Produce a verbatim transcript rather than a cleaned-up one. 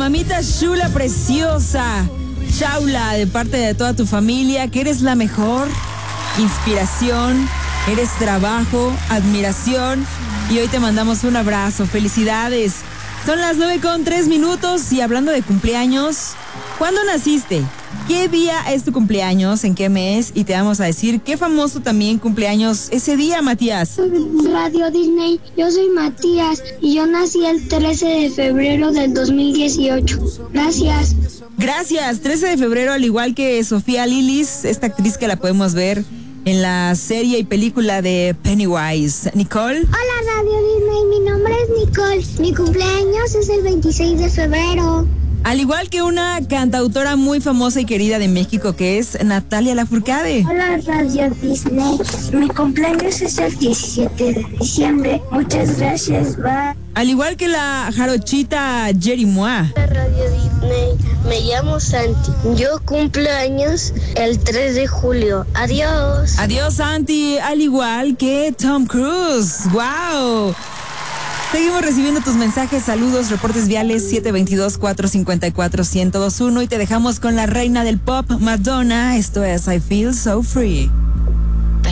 mamita chula, preciosa, Shaula, de parte de toda tu familia, que eres la mejor inspiración, eres trabajo, admiración, y hoy te mandamos un abrazo. Felicidades. Son las nueve con tres minutos y hablando de cumpleaños, ¿cuándo naciste? ¿Qué día es tu cumpleaños? ¿En qué mes? Y te vamos a decir qué famoso también cumpleaños ese día, Matías. Radio Disney, yo soy Matías y yo nací el trece de febrero del dos mil dieciocho. Gracias. Gracias, trece de febrero, al igual que Sofía Lilis, esta actriz que la podemos ver en la serie y película de Pennywise. Nicole. Hola Radio Disney, mi nombre es Nicole. Mi cumpleaños es el veintiséis de febrero. Al igual que una cantautora muy famosa y querida de México, que es Natalia Lafourcade. Hola Radio Disney, mi cumpleaños es el diecisiete de diciembre. Muchas gracias, bye. Al igual que la jarochita Jerry Moa. Hola Radio Disney, me llamo Santi. Yo cumplo años el tres de julio. Adiós. Adiós, Santi. Al igual que Tom Cruise. ¡Wow! Seguimos recibiendo tus mensajes, saludos, reportes viales siete dos dos, cuatro cinco cuatro, uno cero dos uno y te dejamos con la reina del pop, Madonna. Esto es I Feel So Free.